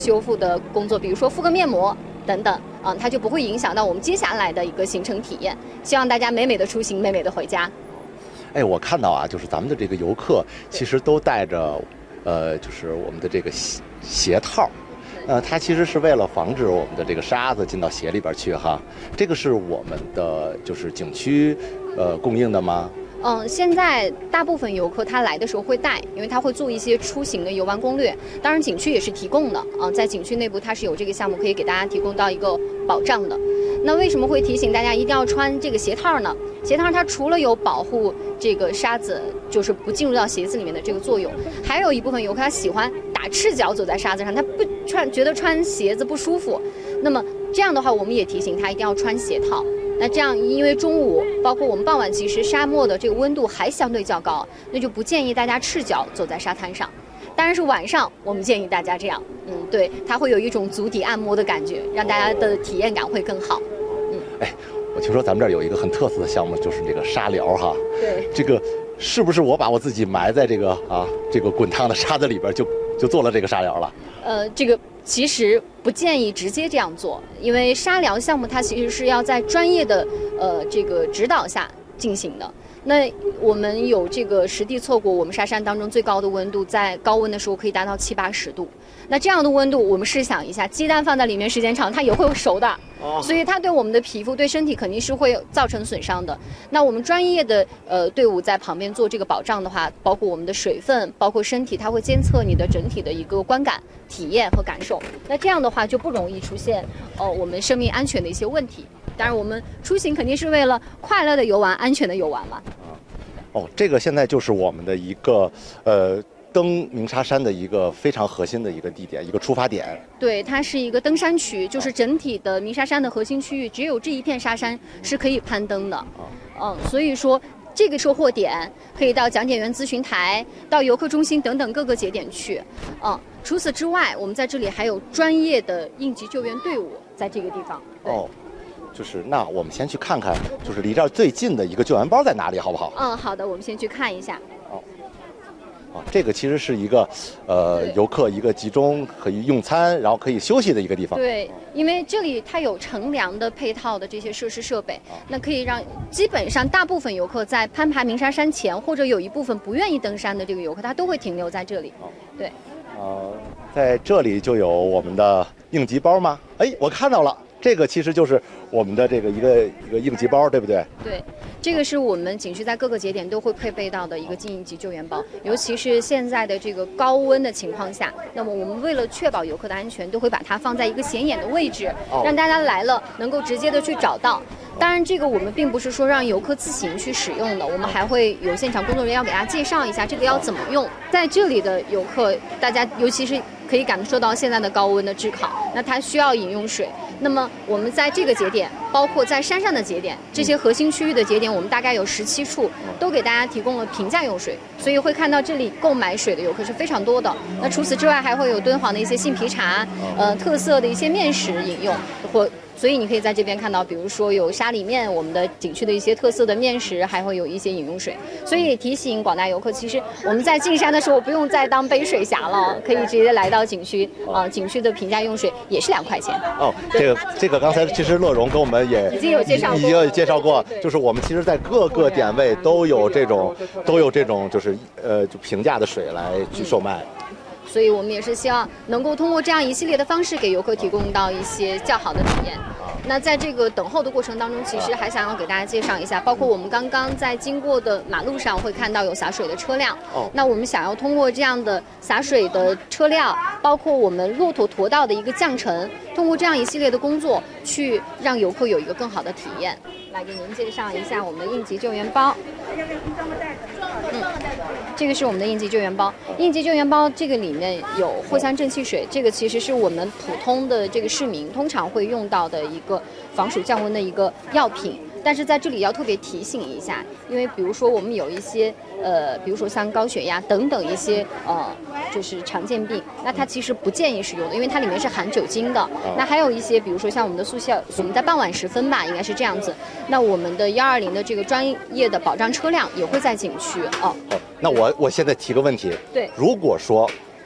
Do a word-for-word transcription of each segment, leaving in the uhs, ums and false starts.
修复的工作，比如说敷个面膜等等，啊，它就不会影响到我们接下来的一个行程体验。希望大家美美的出行，美美的回家。 哎，我看到啊，就是咱们的这个游客其实都带着，呃，就是我们的这个鞋鞋套。呃，它其实是为了防止我们的这个沙子进到鞋里边去哈。这个是我们的就是景区呃供应的吗？ 嗯，现在大部分游客他来的时候会带，因为他会做一些出行的游玩攻略。当然，景区也是提供的啊，在景区内部它是有这个项目可以给大家提供到一个保障的。那为什么会提醒大家一定要穿这个鞋套呢？鞋套它除了有保护这个沙子就是不进入到鞋子里面的这个作用，还有一部分游客他喜欢打赤脚走在沙子上，他不穿觉得穿鞋子不舒服。那么这样的话，我们也提醒他一定要穿鞋套。那这样，因为中午包括我们傍晚，其实沙漠的这个温度还相对较高，那就不建议大家赤脚走在沙滩上。当然是晚上，我们建议大家这样，嗯，对，它会有一种足底按摩的感觉，让大家的体验感会更好。嗯， 哎，我听说咱们这儿有一个很特色的项目，就是这个沙疗哈。 对， 这个是不是我把我自己埋在这个啊这个滚烫的沙子里边就就做了这个沙疗了？ 呃，这个其实不建议直接这样做，因为沙疗项目它其实是要在专业的呃这个指导下进行的。那我们有这个实地测过，我们沙山当中最高的温度，在高温的时候可以达到七八十度。那这样的温度，我们试想一下，鸡蛋放在里面时间长，它也会熟的，所以它对我们的皮肤、对身体肯定是会造成损伤的。那我们专业的呃队伍在旁边做这个保障的话，包括我们的水分，包括身体，它会监测你的整体的一个观感、体验和感受。那这样的话就不容易出现呃我们生命安全的一些问题。当然，我们出行肯定是为了快乐的游玩、安全的游玩嘛。 哦，这个现在就是我们的一个呃登鸣沙山的一个非常核心的一个地点，一个出发点。 对，它是一个登山区，就是整体的鸣沙山的核心区域，只有这一片沙山是可以攀登的。嗯，所以说这个收获点可以到讲解员咨询台、到游客中心等等各个节点去。嗯，除此之外，我们在这里还有专业的应急救援队伍在这个地方。 哦。就是那我们先去看看，就是离这儿最近的一个救援包在哪里，好不好？ 嗯，好的，我们先去看一下。 哦，哦，这个其实是一个，呃，游客一个集中可以用餐，然后可以休息的一个地方。 对，因为这里它有乘凉的配套的这些设施设备，那可以让基本上大部分游客在攀爬鸣沙山前，或者有一部分不愿意登山的这个游客，他都会停留在这里。对。 呃，在这里就有我们的应急包吗？哎，我看到了。这个其实就是我们的这个一个一个应急包，对不对？ 对，这个是我们景区在各个节点都会配备到的一个应急救援包，尤其是现在的这个高温的情况下，那么我们为了确保游客的安全，都会把它放在一个显眼的位置，让大家来了能够直接的去找到。当然，这个我们并不是说让游客自行去使用的，我们还会有现场工作人员要给大家介绍一下这个要怎么用。在这里的游客，大家尤其是可以感受到现在的高温的炙烤，那它需要饮用水。那么我们在这个节点，包括在山上的节点，这些核心区域的节点，我们大概有十七处，都给大家提供了平价用水，所以会看到这里购买水的游客是非常多的。那除此之外，还会有敦煌的一些杏皮茶，呃，特色的一些面食饮用，或。所以你可以在这边看到，比如说有沙里面，我们的景区的一些特色的面食，还会有一些饮用水。所以提醒广大游客，其实我们在进山的时候不用再当杯水侠了，可以直接来到景区啊、呃，景区的平价用水也是两块钱。 哦，这个这个刚才其实乐荣跟我们也已经有介绍过， 已经有介绍过，就是我们其实在各个点位都有这种都有这种就是呃就平价的水来去售卖。 嗯，所以我们也是希望能够通过这样一系列的方式给游客提供到一些较好的体验。那在这个等候的过程当中，其实还想要给大家介绍一下，包括我们刚刚在经过的马路上会看到有洒水的车辆。哦。那我们想要通过这样的洒水的车辆，包括我们骆驼驼道的一个降尘，通过这样一系列的工作，去让游客有一个更好的体验。来给您介绍一下我们的应急救援包。嗯，这个是我们的应急救援包。应急救援包这个里面有藿香正气水，这个其实是我们普通的这个市民通常会用到的一个防暑降温的一个药品。但是在这里要特别提醒一下，因为比如说我们有一些呃，比如说像高血压等等一些呃，就是常见病，那它其实不建议使用的，因为它里面是含酒精的。那还有一些，比如说像我们的速效，我们在傍晚时分吧，应该是这样子。那我们的幺二零的这个专业的保障车辆也会在景区哦。 哦，那我我现在提个问题， 对， 如果说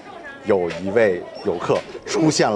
有一位游客出现了。